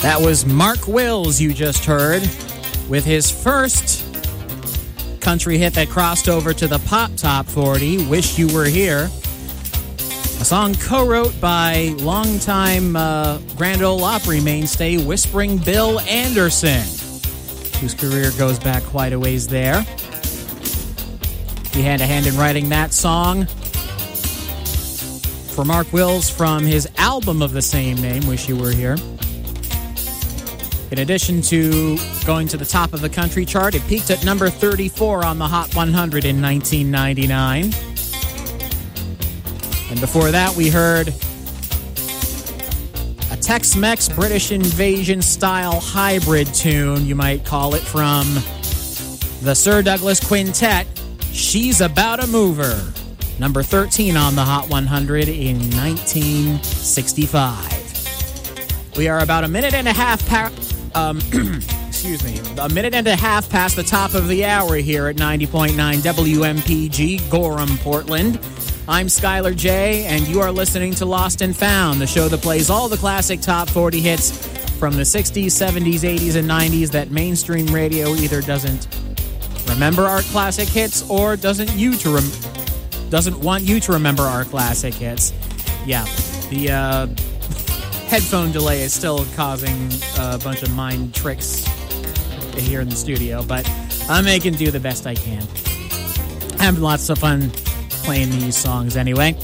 That was Mark Wills you just heard with his first country hit that crossed over to the Pop Top 40, Wish You Were Here. A song co-wrote by longtime Grand Ole Opry mainstay Whispering Bill Anderson, whose career goes back quite a ways there. He had a hand in writing that song for Mark Wills from his album of the same name, Wish You Were Here. In addition to going to the top of the country chart, it peaked at number 34 on the Hot 100 in 1999. And before that, we heard a Tex-Mex British invasion-style hybrid tune, you might call it, from the Sir Douglas Quintet, She's About a Mover, number 13 on the Hot 100 in 1965. We are about a minute and a half a minute and a half past the top of the hour here at 90.9 WMPG, Gorham, Portland. I'm Skylar J, and you are listening to Lost and Found, the show that plays all the classic top 40 hits from the 60s, 70s, 80s, and 90s that mainstream radio either doesn't remember our classic hits or doesn't want you to remember our classic hits. Yeah, the headphone delay is still causing a bunch of mind tricks here in the studio, but I'm making do the best I can. Having lots of fun playing these songs anyway.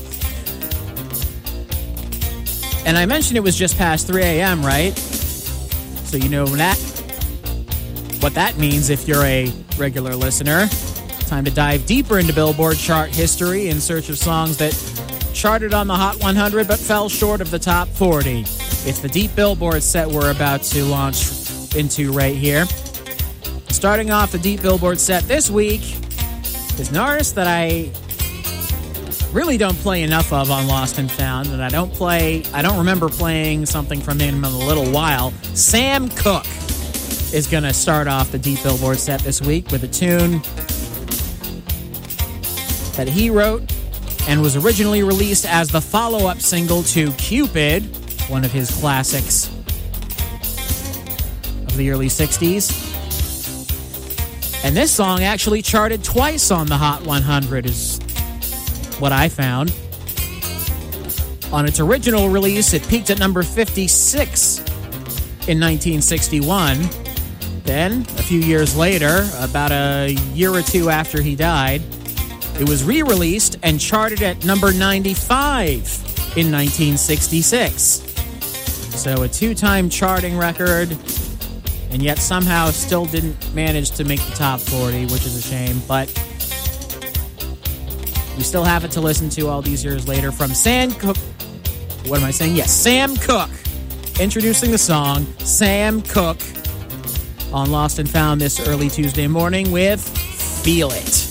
And I mentioned it was just past 3 a.m., right? So you know what that means if you're a regular listener. Time to dive deeper into Billboard chart history in search of songs that charted on the Hot 100 but fell short of the top 40. It's the deep Billboard set we're about to launch into right here. Starting off the deep Billboard set this week is an artist that I really don't play enough of on Lost and Found, and I don't remember playing something from him in a little while. Sam Cooke is going to start off the deep Billboard set this week with a tune that he wrote and was originally released as the follow-up single to Cupid, one of his classics of the early 60s. And this song actually charted twice on the Hot 100, is what I found. On its original release, it peaked at number 56 in 1961. Then, a few years later, about a year or two after he died, it was re-released and charted at number 95 in 1966. So a two-time charting record, and yet somehow still didn't manage to make the top 40, which is a shame. But we still have it to listen to all these years later from Sam Cooke. What am I saying? Yes, Sam Cooke. Introducing the song, Sam Cooke, on Lost and Found this early Tuesday morning with Feel It.